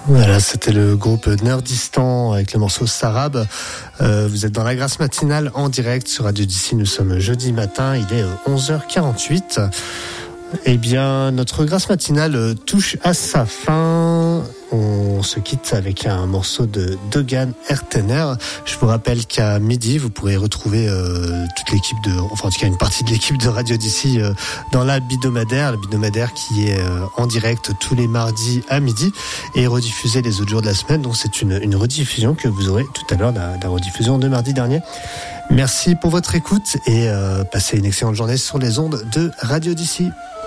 Voilà, c'était le groupe Nerdistan avec le morceau Sarab. Vous êtes dans la Grâce matinale en direct sur Radio D'ici. Nous sommes jeudi matin, il est 11h48. Eh bien, notre Grâce matinale touche à sa fin. On se quitte avec un morceau de Dogan Ertener. Je vous rappelle qu'à midi, vous pourrez retrouver toute l'équipe en tout cas une partie de l'équipe de Radio D'ici dans la Bidomadaire qui est en direct tous les mardis à midi et rediffusée les autres jours de la semaine. Donc c'est une rediffusion que vous aurez tout à l'heure, la rediffusion de mardi dernier. Merci pour votre écoute et passez une excellente journée sur les ondes de Radio D'ici.